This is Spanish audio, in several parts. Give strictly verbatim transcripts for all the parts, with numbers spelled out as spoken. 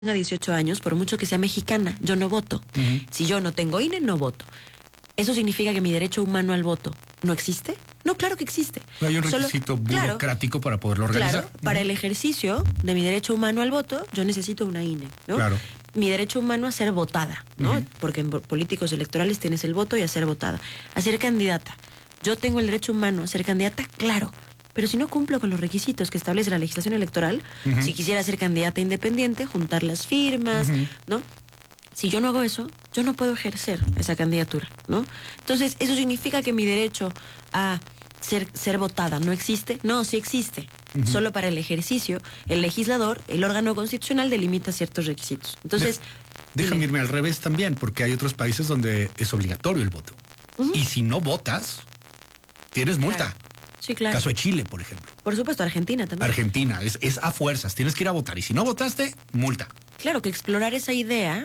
tenga dieciocho años, por mucho que sea mexicana, yo no voto. Uh-huh. Si yo no tengo I N E, no voto. ¿Eso significa que mi derecho humano al voto no existe? No, claro que existe. No hay un requisito Solo, burocrático claro, para poderlo organizar. Claro, uh-huh. Para el ejercicio de mi derecho humano al voto, yo necesito una I N E, ¿no? Claro. Mi derecho humano a ser votada, ¿no? Uh-huh. Porque en políticos electorales tienes el voto y a ser votada. A ser candidata. Yo tengo el derecho humano a ser candidata, claro. Pero si no cumplo con los requisitos que establece la legislación electoral, uh-huh. si quisiera ser candidata independiente, juntar las firmas, uh-huh. ¿no? Si yo no hago eso, yo no puedo ejercer esa candidatura, ¿no? Entonces, ¿eso significa que mi derecho a ser, ser votada no existe? No, sí existe. Uh-huh. Solo para el ejercicio, el legislador, el órgano constitucional delimita ciertos requisitos. Entonces... De, déjame irme al revés también, porque hay otros países donde es obligatorio el voto. Uh-huh. Y si no votas, tienes multa. Claro. Sí, claro. Caso de Chile, por ejemplo. Por supuesto, Argentina también. Argentina, es, es a fuerzas, tienes que ir a votar. Y si no votaste, multa. Claro, que explorar esa idea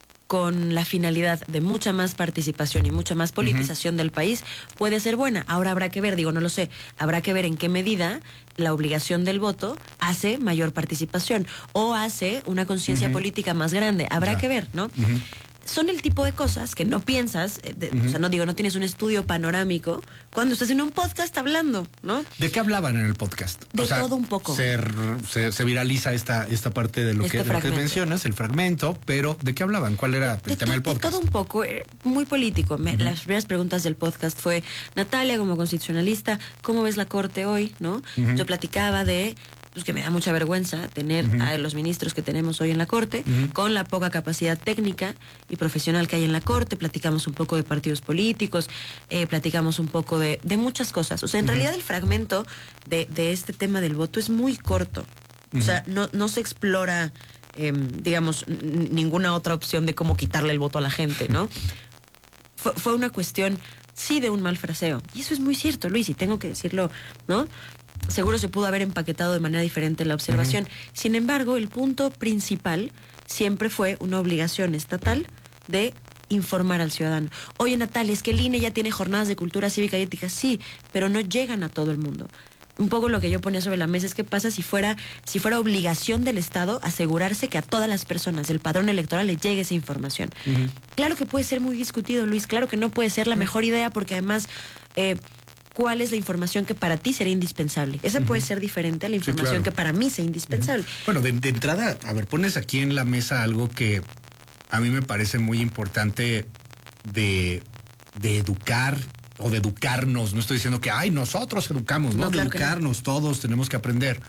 con la finalidad de mucha más participación y mucha más politización uh-huh. del país puede ser buena. Ahora habrá que ver, digo, no lo sé, habrá que ver en qué medida la obligación del voto hace mayor participación o hace una conciencia uh-huh. política más grande. Habrá ya. que ver, ¿no? Uh-huh. Son el tipo de cosas que no piensas, de, uh-huh. o sea, no digo, no tienes un estudio panorámico cuando estás en un podcast hablando, ¿no? ¿De qué hablaban en el podcast? De o sea, todo un poco. Se, se, se viraliza esta, esta parte de lo, este que, de lo que mencionas, el fragmento, pero ¿de qué hablaban? ¿Cuál era el de tema to, del podcast? De todo un poco, eh, muy político. Me, uh-huh. Las primeras preguntas del podcast fue, Natalia, como constitucionalista, ¿cómo ves la Corte hoy? ¿No? Uh-huh. Yo platicaba de... pues que me da mucha vergüenza tener uh-huh. a los ministros que tenemos hoy en la Corte, uh-huh. con la poca capacidad técnica y profesional que hay en la Corte. Platicamos un poco de partidos políticos, eh, platicamos un poco de, de muchas cosas. O sea, en uh-huh. realidad el fragmento de, de este tema del voto es muy corto. Uh-huh. O sea, no, no se explora, eh, digamos, n- ninguna otra opción de cómo quitarle el voto a la gente, ¿no? Fue, fue una cuestión, sí, de un mal fraseo. Y eso es muy cierto, Luis, y tengo que decirlo, ¿no? Seguro se pudo haber empaquetado de manera diferente la observación. Uh-huh. Sin embargo, el punto principal siempre fue una obligación estatal de informar al ciudadano. Oye, Natalia, es que el I N E ya tiene jornadas de cultura cívica y ética. Sí, pero no llegan a todo el mundo. Un poco lo que yo ponía sobre la mesa es qué pasa si fuera, si fuera obligación del Estado asegurarse que a todas las personas del padrón electoral les llegue esa información. Uh-huh. Claro que puede ser muy discutido, Luis. Claro que no puede ser la uh-huh. mejor idea porque además... Eh, ¿cuál es la información que para ti sería indispensable? Esa uh-huh. puede ser diferente a la información sí, claro. que para mí sea indispensable. Uh-huh. Bueno, de, de entrada, a ver, pones aquí en la mesa algo que a mí me parece muy importante de, de educar o de educarnos. No estoy diciendo que, ay, nosotros educamos, ¿no? no de claro educarnos, no. Todos tenemos que aprender.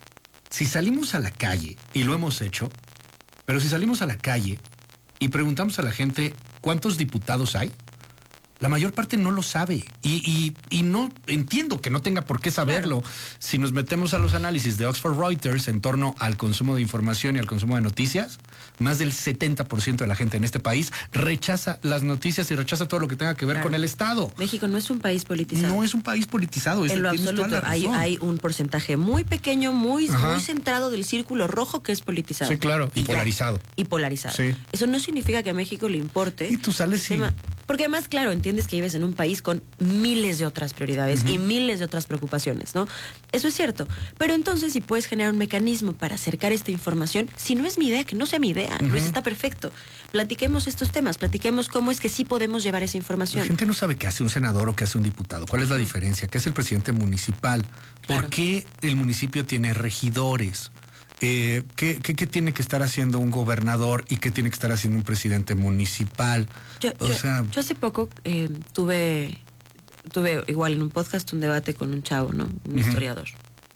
Si salimos a la calle, y lo hemos hecho, pero si salimos a la calle y preguntamos a la gente cuántos diputados hay, la mayor parte no lo sabe y, y, y no entiendo que no tenga por qué saberlo. Claro. Si nos metemos a los análisis de Oxford Reuters en torno al consumo de información y al consumo de noticias, más del setenta por ciento de la gente en este país rechaza las noticias y rechaza todo lo que tenga que ver claro. con el Estado. México no es un país politizado. No es un país politizado. En lo absoluto. Hay, hay un porcentaje muy pequeño, muy, muy centrado del círculo rojo que es politizado. Sí, claro. Y, y polarizado. Y polarizado. Sí. Eso no significa que a México le importe. Y tú sales sin... Porque además, claro, entiendes que vives en un país con miles de otras prioridades uh-huh. y miles de otras preocupaciones, ¿no? Eso es cierto. Pero entonces, si puedes generar un mecanismo para acercar esta información, si no es mi idea, que no sea mi idea, uh-huh. Luis, está perfecto. Platiquemos estos temas, platiquemos cómo es que sí podemos llevar esa información. La gente no sabe qué hace un senador o qué hace un diputado. ¿Cuál es la diferencia? ¿Qué es el presidente municipal? Claro. ¿Por qué el municipio tiene regidores? Eh, ¿qué, qué, ¿Qué tiene que estar haciendo un gobernador y qué tiene que estar haciendo un presidente municipal? Yo, o yo, sea... yo hace poco eh, tuve, tuve igual en un podcast un debate con un chavo, ¿no? Un uh-huh. historiador.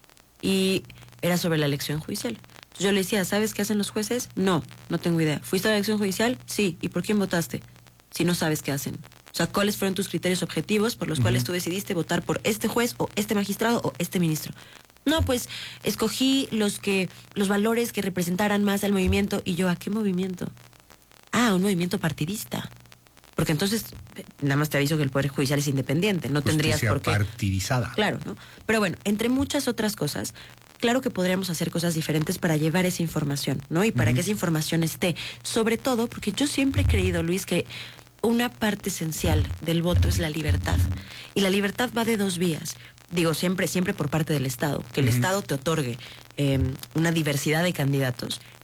Y era sobre la elección judicial. Yo le decía, ¿sabes qué hacen los jueces? No, no tengo idea. ¿Fuiste a la elección judicial? Sí. ¿Y por quién votaste? Si no sabes qué hacen. O sea, ¿cuáles fueron tus criterios objetivos por los uh-huh. cuales tú decidiste votar por este juez o este magistrado o este ministro? No, pues escogí los que los valores que representaran más al movimiento. Y yo, ¿a qué movimiento? Ah, un movimiento partidista. Porque entonces, nada más te aviso que el Poder Judicial es independiente, no Justicia tendrías por qué... partidizada. Claro, ¿no? Pero bueno, entre muchas otras cosas, claro que podríamos hacer cosas diferentes para llevar esa información, ¿no? Y para uh-huh. que esa información esté. Sobre todo, porque yo siempre he creído, Luis, que una parte esencial del voto es la libertad. Y la libertad va de dos vías. Digo, siempre, siempre por parte del Estado, que el uh-huh. Estado te otorgue eh, una diversidad de candidatos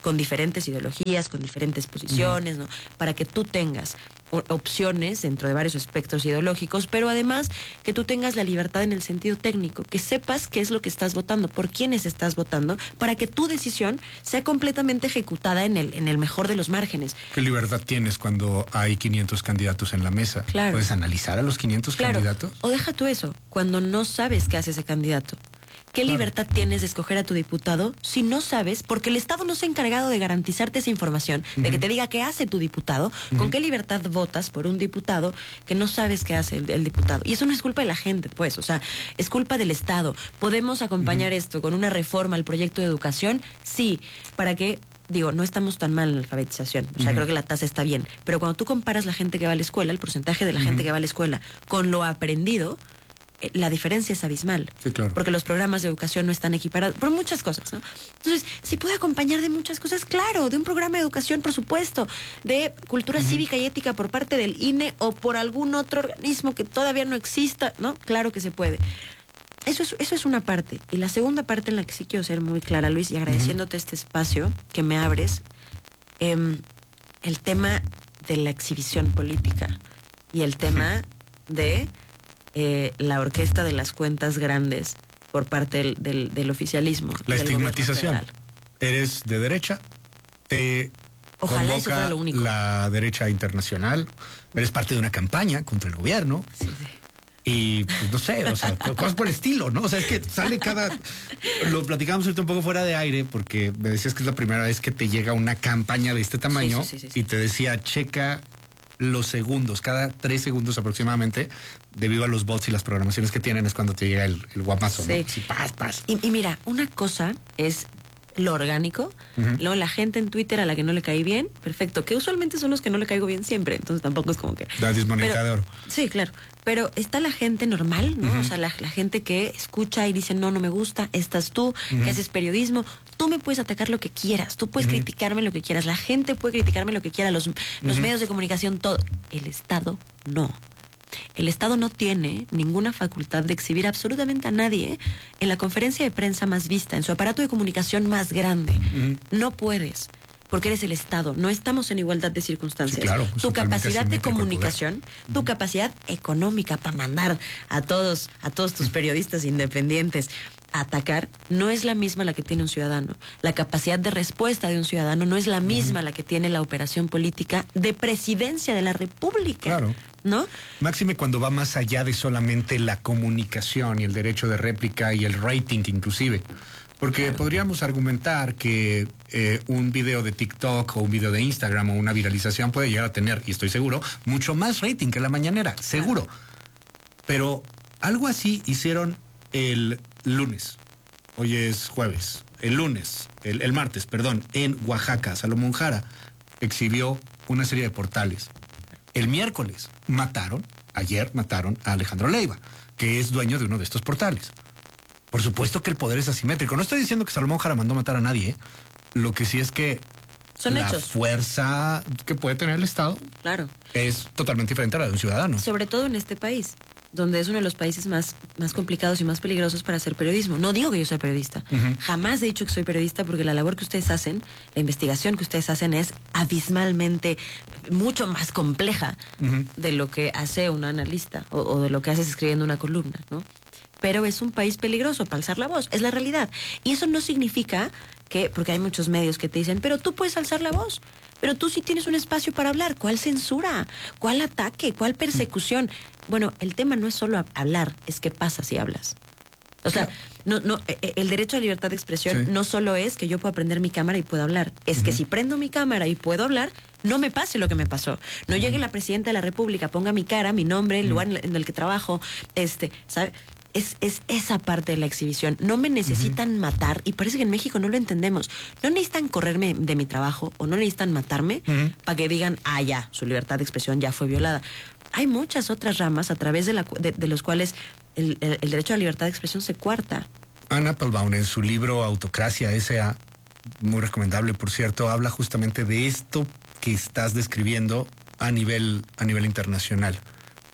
con diferentes ideologías, con diferentes posiciones, ¿no? Para que tú tengas opciones dentro de varios espectros ideológicos, pero además que tú tengas la libertad en el sentido técnico, que sepas qué es lo que estás votando, por quiénes estás votando, para que tu decisión sea completamente ejecutada en el, en el mejor de los márgenes. ¿Qué libertad tienes cuando hay quinientos candidatos en la mesa? Claro. ¿Puedes analizar a los quinientos claro. candidatos? O deja tú eso, cuando no sabes qué hace ese candidato. ¿Qué claro. libertad tienes de escoger a tu diputado si no sabes? Porque el Estado no se ha encargado de garantizarte esa información, uh-huh. de que te diga qué hace tu diputado, uh-huh. con qué libertad votas por un diputado que no sabes qué hace el, el diputado. Y eso no es culpa de la gente, pues, o sea, es culpa del Estado. ¿Podemos acompañar uh-huh. esto con una reforma al proyecto de educación? Sí, para que... Digo, no estamos tan mal en la alfabetización, o sea, uh-huh. creo que la tasa está bien, pero cuando tú comparas la gente que va a la escuela, el porcentaje de la uh-huh. gente que va a la escuela con lo aprendido, la diferencia es abismal. Sí, claro. Porque los programas de educación no están equiparados por muchas cosas, ¿no? Entonces, si puede acompañar de muchas cosas, claro, de un programa de educación, por supuesto, de cultura uh-huh. cívica y ética por parte del I N E o por algún otro organismo que todavía no exista, ¿no? Claro que se puede. Eso es, eso es una parte. Y la segunda parte en la que sí quiero ser muy clara, Luis, y agradeciéndote uh-huh. este espacio que me abres, eh, el tema de la exhibición política y el tema uh-huh. de... Eh, la orquesta de las cuentas grandes por parte del, del, del oficialismo. La estigmatización. Eres de derecha, te Ojalá eso fuera convoca lo único. La derecha internacional, eres parte de una campaña contra el gobierno. Sí, sí. Y pues, no sé, o sea, cosas por el estilo, ¿no? O sea, es que sale cada... Lo platicamos ahorita un poco fuera de aire porque me decías que es la primera vez que te llega una campaña de este tamaño, sí, sí, sí, sí. y te decía, checa los segundos, cada tres segundos aproximadamente, debido a los bots y las programaciones que tienen, es cuando te llega el, el guapazo, sí. ¿no? Sí, paz, paz. Y, y mira, una cosa es lo orgánico, uh-huh. luego la gente en Twitter a la que no le cae bien, perfecto, que usualmente son los que no le caigo bien siempre, entonces tampoco es como que... La dismoneta de oro. Sí, claro, pero está la gente normal, ¿no? Uh-huh. O sea, la, la gente que escucha y dice, no, no me gusta, estás tú, uh-huh. que haces periodismo, tú me puedes atacar lo que quieras, tú puedes uh-huh. criticarme lo que quieras, la gente puede criticarme lo que quiera, los, los uh-huh. medios de comunicación, todo. El Estado no. El Estado no tiene ninguna facultad de exhibir absolutamente a nadie en la conferencia de prensa más vista, en su aparato de comunicación más grande. Uh-huh. No puedes, porque eres el Estado. No estamos en igualdad de circunstancias. Sí, claro, tu capacidad de comunicación, tu uh-huh. capacidad económica para mandar a todos, a todos tus periodistas independientes a atacar, no es la misma la que tiene un ciudadano. La capacidad de respuesta de un ciudadano no es la misma uh-huh. la que tiene la operación política de presidencia de la República. Claro. ¿No? Máxime cuando va más allá de solamente la comunicación y el derecho de réplica y el rating inclusive. Porque claro. podríamos argumentar que eh, un video de TikTok o un video de Instagram o una viralización puede llegar a tener, y estoy seguro, mucho más rating que la mañanera, seguro. Claro. Pero algo así hicieron el lunes. Hoy es jueves. El lunes, el, el martes, perdón, en Oaxaca, Salomón Jara exhibió una serie de portales. El miércoles mataron, ayer mataron a Alejandro Leiva, que es dueño de uno de estos portales. Por supuesto que el poder es asimétrico. No estoy diciendo que Salomón Jara mandó matar a nadie, ¿eh? Lo que sí es que Son la hechos. fuerza que puede tener el Estado claro. es totalmente diferente a la de un ciudadano. Sobre todo en este país, donde es uno de los países más, más complicados y más peligrosos para hacer periodismo. No digo que yo soy periodista. Uh-huh. Jamás he dicho que soy periodista porque la labor que ustedes hacen, la investigación que ustedes hacen es abismalmente mucho más compleja uh-huh. de lo que hace un analista o, o de lo que haces escribiendo una columna, ¿no? Pero es un país peligroso para alzar la voz, es la realidad. Y eso no significa que, porque hay muchos medios que te dicen, pero tú puedes alzar la voz, pero tú sí tienes un espacio para hablar. ¿Cuál censura? ¿Cuál ataque? ¿Cuál persecución? Bueno, el tema no es solo hablar, es qué pasa si hablas. O sea, no, no, el derecho a libertad de expresión sí. no solo es que yo pueda prender mi cámara y pueda hablar, es uh-huh. que si prendo mi cámara y puedo hablar, no me pase lo que me pasó. No uh-huh. llegue la presidenta de la República, ponga mi cara, mi nombre, el uh-huh. lugar en el que trabajo, este, ¿sabe? Es, es esa parte de la exhibición. No me necesitan uh-huh. matar, y parece que en México no lo entendemos. No necesitan correrme de mi trabajo o no necesitan matarme uh-huh. para que digan, ah, ya, su libertad de expresión ya fue violada. Hay muchas otras ramas a través de, la, de, de los cuales el, el, el derecho a la libertad de expresión se cuarta. Anna Applebaum, en su libro Autocracia S A, muy recomendable, por cierto, habla justamente de esto que estás describiendo a nivel, a nivel internacional.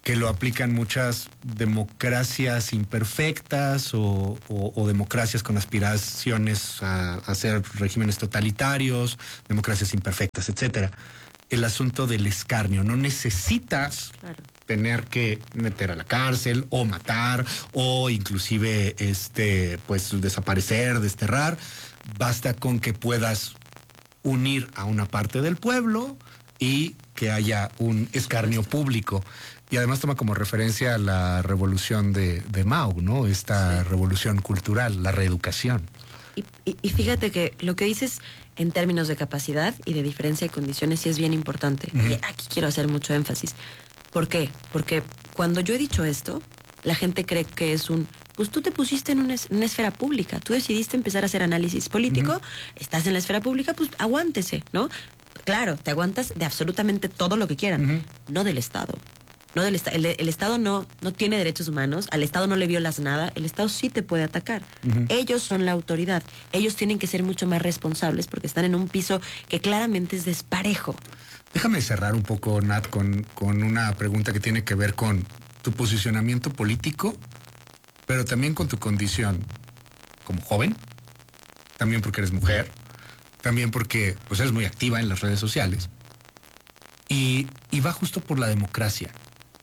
que lo aplican muchas democracias imperfectas o, o, o democracias con aspiraciones a, a ser regímenes totalitarios, democracias imperfectas, etcétera. El asunto del escarnio. No necesitas claro. tener que meter a la cárcel o matar o inclusive este, pues, desaparecer, desterrar. Basta con que puedas unir a una parte del pueblo y que haya un escarnio público. Y además toma como referencia la revolución de, de Mao, ¿no? Esta sí. revolución cultural, la reeducación. Y, y, y fíjate que lo que dices en términos de capacidad y de diferencia de condiciones sí es bien importante. Uh-huh. Y aquí quiero hacer mucho énfasis. ¿Por qué? Porque cuando yo he dicho esto, la gente cree que es un... Pues tú te pusiste en una, en una esfera pública, tú decidiste empezar a hacer análisis político, uh-huh. estás en la esfera pública, pues aguántese, ¿no? Claro, te aguantas de absolutamente todo lo que quieran, uh-huh. no del Estado. No del el, el Estado no, no tiene derechos humanos, al Estado no le violas nada, el Estado sí te puede atacar. Uh-huh. Ellos son la autoridad, ellos tienen que ser mucho más responsables porque están en un piso que claramente es desparejo. Déjame cerrar un poco, Nat, con, con una pregunta que tiene que ver con tu posicionamiento político, pero también con tu condición como joven, también porque eres mujer, también porque pues, eres muy activa en las redes sociales. Y, y va justo por la democracia.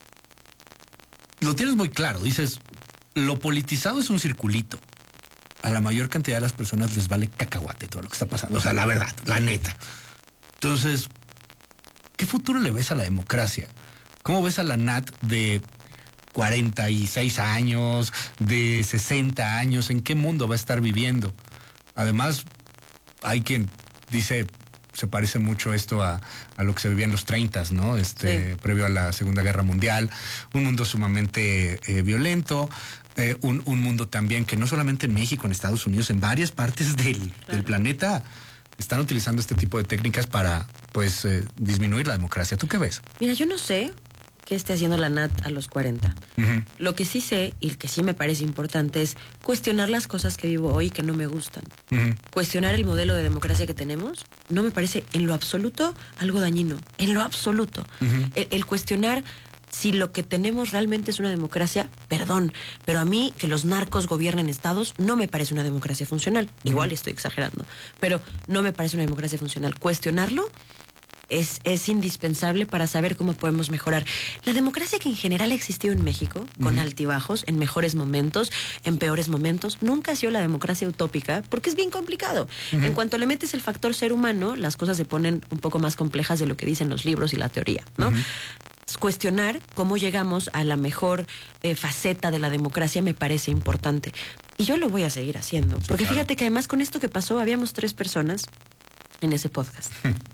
Lo tienes muy claro, dices, lo politizado es un circulito. A la mayor cantidad de las personas les vale cacahuate todo lo que está pasando. O sea, la verdad, la neta. Entonces, ¿qué futuro le ves a la democracia? ¿Cómo ves a la Nat de cuarenta y seis años, de sesenta años? ¿En qué mundo va a estar viviendo? Además, hay quien dice... se parece mucho esto a, a lo que se vivía en los treintas, ¿no? Este, sí. Previo a la Segunda Guerra Mundial. Un mundo sumamente eh, violento, eh, un, un mundo también que no solamente en México, en Estados Unidos, en varias partes del, claro. del planeta están utilizando este tipo de técnicas para, pues, eh, disminuir la democracia. ¿Tú qué ves? Mira, yo no sé qué esté haciendo la Nat a los cuarenta. Uh-huh. Lo que sí sé y que sí me parece importante es cuestionar las cosas que vivo hoy que no me gustan. Uh-huh. Cuestionar el modelo de democracia que tenemos no me parece en lo absoluto algo dañino. En lo absoluto. Uh-huh. El, el cuestionar si lo que tenemos realmente es una democracia, perdón, pero a mí que los narcos gobiernen estados no me parece una democracia funcional. Uh-huh. Igual estoy exagerando, pero no me parece una democracia funcional. Cuestionarlo Es, es indispensable para saber cómo podemos mejorar. La democracia que en general ha existido en México, con uh-huh. altibajos, en mejores momentos, en peores momentos, nunca ha sido la democracia utópica, porque es bien complicado. Uh-huh. En cuanto le metes el factor ser humano, las cosas se ponen un poco más complejas de lo que dicen los libros y la teoría, ¿no? Uh-huh. Cuestionar cómo llegamos a la mejor eh, faceta de la democracia me parece importante. Y yo lo voy a seguir haciendo, porque claro. fíjate que además con esto que pasó, habíamos tres personas en ese podcast.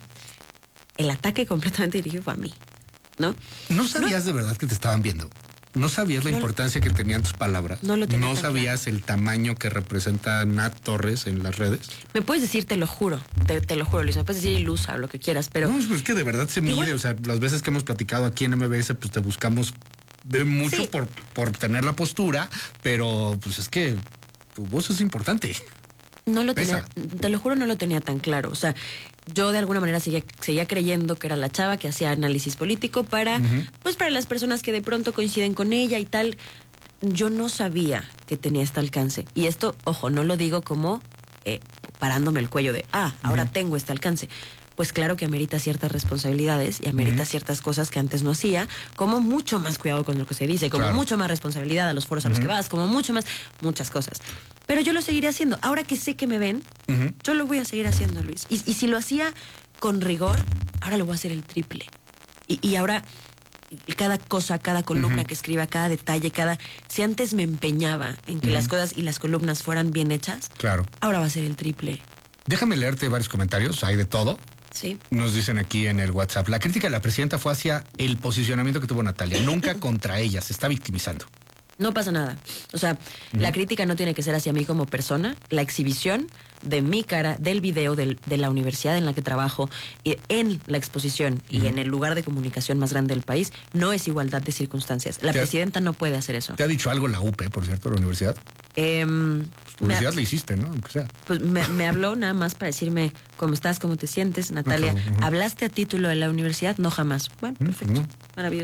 El ataque completamente dirigido fue a mí, ¿no? ¿No sabías no, de verdad que te estaban viendo? ¿No sabías la no, importancia que tenían tus palabras? No lo tenía. ¿No sabías claro. el tamaño que representa Nat Torres en las redes? Me puedes decir, te lo juro, te, te lo juro, Luis, me puedes decir ilusa o lo que quieras, pero... No, es que de verdad se mide, o sea, las veces que hemos platicado aquí en M B S, pues te buscamos de mucho sí. por, por tener la postura, pero pues es que tu voz es importante. No lo Pesa. tenía, te lo juro, no lo tenía tan claro, o sea... Yo de alguna manera seguía, seguía creyendo que era la chava que hacía análisis político para, uh-huh. pues para las personas que de pronto coinciden con ella y tal. Yo no sabía que tenía este alcance. Y esto, ojo, no lo digo como eh, parándome el cuello de, ah, ahora uh-huh. tengo este alcance. Pues claro que amerita ciertas responsabilidades y amerita uh-huh. ciertas cosas que antes no hacía, como mucho más cuidado con lo que se dice, como claro. mucho más responsabilidad a los foros uh-huh. a los que vas, como mucho más, muchas cosas. Pero yo lo seguiré haciendo. Ahora que sé que me ven, uh-huh. yo lo voy a seguir haciendo, Luis. Y, y si lo hacía con rigor, ahora lo voy a hacer el triple. Y, y ahora, cada cosa, cada columna uh-huh. que escriba, cada detalle, cada... Si antes me empeñaba en que uh-huh. las cosas y las columnas fueran bien hechas, claro. ahora va a ser el triple. Déjame leerte varios comentarios, hay de todo. Sí. Nos dicen aquí en el WhatsApp, la crítica de la presidenta fue hacia el posicionamiento que tuvo Natalia, nunca contra ella, se está victimizando. No pasa nada. O sea, uh-huh. la crítica no tiene que ser hacia mí como persona. La exhibición de mi cara, del video del, de la universidad en la que trabajo, y en la exposición uh-huh. y en el lugar de comunicación más grande del país, no es igualdad de circunstancias. La presidenta ha, no puede hacer eso. ¿Te ha dicho algo la U P, por cierto, la universidad? Eh, Publicidad ha, le hiciste, ¿no? Aunque sea. Pues me, me habló nada más para decirme cómo estás, cómo te sientes, Natalia. Uh-huh. ¿Hablaste a título de la universidad? No, jamás. Bueno, perfecto. Uh-huh. Maravilloso.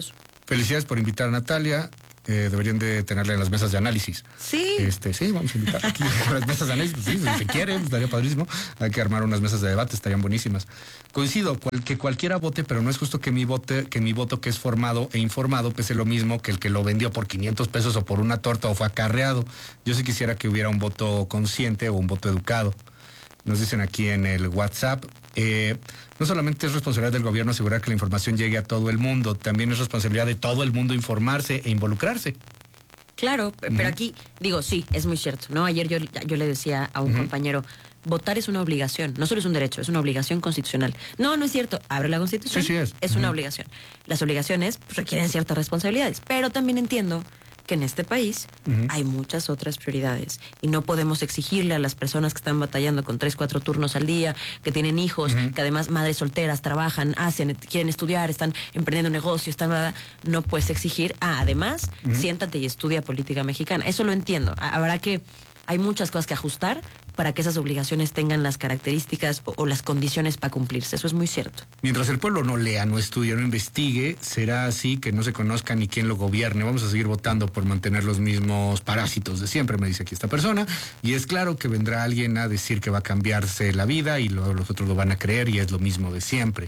Felicidades por invitar a Natalia. Eh, deberían de tenerla en las mesas de análisis. Sí. Este, sí, vamos a invitar aquí a las mesas de análisis. Sí, si se quiere, estaría padrísimo. Hay que armar unas mesas de debate, estarían buenísimas. Coincido, cual, que cualquiera vote, pero no es justo que mi, vote, que mi voto que es formado e informado pese lo mismo que el que lo vendió por quinientos pesos o por una torta o fue acarreado. Yo sí quisiera que hubiera un voto consciente o un voto educado. Nos dicen aquí en el WhatsApp, eh, no solamente es responsabilidad del gobierno asegurar que la información llegue a todo el mundo, también es responsabilidad de todo el mundo informarse e involucrarse. Claro, pero uh-huh. aquí, digo, sí, es muy cierto, ¿no? Ayer yo, yo le decía a un uh-huh. compañero, votar es una obligación, no solo es un derecho, es una obligación constitucional. No, no es cierto, abre la Constitución, sí, sí es, es uh-huh. una obligación. Las obligaciones pues, requieren ciertas responsabilidades, pero también entiendo que en este país uh-huh. hay muchas otras prioridades y no podemos exigirle a las personas que están batallando con tres, cuatro turnos al día, que tienen hijos, uh-huh. que además madres solteras trabajan, hacen, quieren estudiar, están emprendiendo un negocio, están nada, no puedes exigir, ah, además, uh-huh. siéntate y estudia política mexicana. Eso lo entiendo. Habrá que, hay muchas cosas que ajustar para que esas obligaciones tengan las características o, o las condiciones para cumplirse. Eso es muy cierto. Mientras el pueblo no lea, no estudie, no investigue, será así que no se conozca ni quién lo gobierne. Vamos a seguir votando por mantener los mismos parásitos de siempre, me dice aquí esta persona. Y es claro que vendrá alguien a decir que va a cambiarse la vida y luego los otros lo van a creer y es lo mismo de siempre.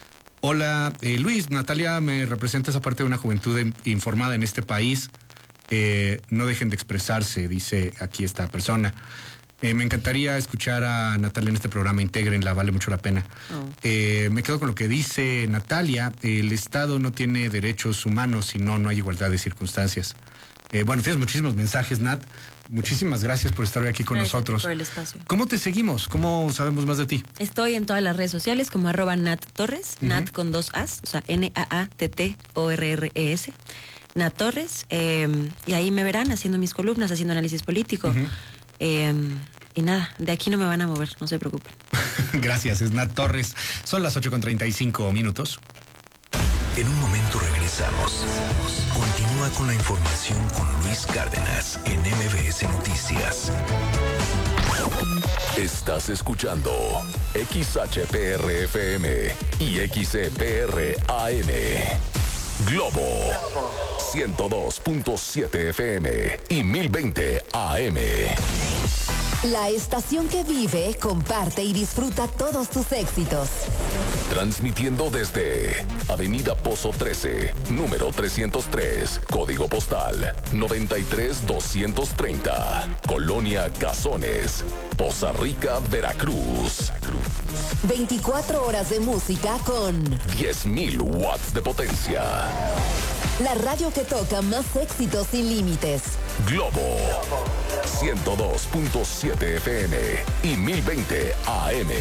Hola, eh, Luis, Natalia me representa esa parte de una juventud in- informada en este país. Eh, no dejen de expresarse, dice aquí esta persona. Eh, me encantaría escuchar a Natalia en este programa, intégrenla, vale mucho la pena. Oh. Eh, me quedo con lo que dice Natalia, el Estado no tiene derechos humanos, si no, no hay igualdad de circunstancias. Eh, bueno, tienes muchísimos mensajes, Nat. Muchísimas gracias por estar hoy aquí con gracias nosotros. Por el espacio. ¿Cómo te seguimos? ¿Cómo sabemos más de ti? Estoy en todas las redes sociales como arroba Nat Torres, uh-huh. Nat con dos As, o sea, N A A T T O R R E S. Nat Torres, eh, y ahí me verán haciendo mis columnas, haciendo análisis político. Uh-huh. Eh, y nada, de aquí no me van a mover, no se preocupen. Gracias, es Nat Torres. Son las ocho con treinta y cinco minutos. En un momento regresamos. Continúa con la información con Luis Cárdenas en M B S Noticias. Estás escuchando X H P R F M y X E P R A M. Globo ciento dos punto siete F M y mil veinte A M. La estación que vive, comparte y disfruta todos tus éxitos. Transmitiendo desde Avenida Pozo trece, número trescientos tres, código postal noventa y tres doscientos treinta, Colonia Cazones, Poza Rica, Veracruz. veinticuatro horas de música con diez mil watts de potencia. La radio que toca más éxitos sin límites. Globo ciento dos punto siete F M y mil veinte A M.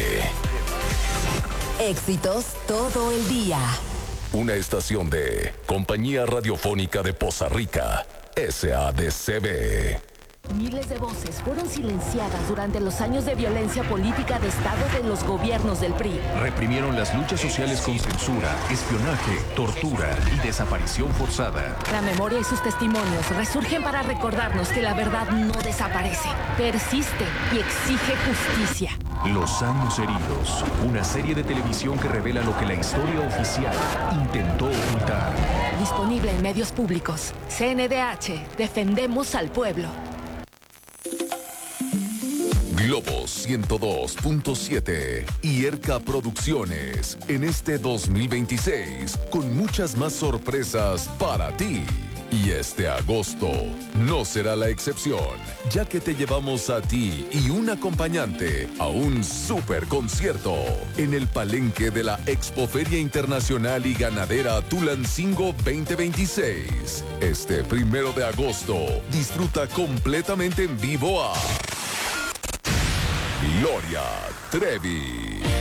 Éxitos todo el día. Una estación de Compañía Radiofónica de Poza Rica, S A D C B. Miles de voces fueron silenciadas durante los años de violencia política de Estado de los gobiernos del P R I. Reprimieron las luchas sociales con censura, espionaje, tortura y desaparición forzada. La memoria y sus testimonios resurgen para recordarnos que la verdad no desaparece, persiste y exige justicia. Los años heridos, una serie de televisión que revela lo que la historia oficial intentó ocultar. Disponible en medios públicos. C N D H, defendemos al pueblo. Globo ciento dos punto siete y Erca Producciones en este dos mil veintiséis con muchas más sorpresas para ti. Y este agosto no será la excepción, ya que te llevamos a ti y un acompañante a un super concierto en el palenque de la Expoferia Internacional y Ganadera Tulancingo veinte veintiséis. Este primero de agosto, disfruta completamente en vivo a Gloria Trevi.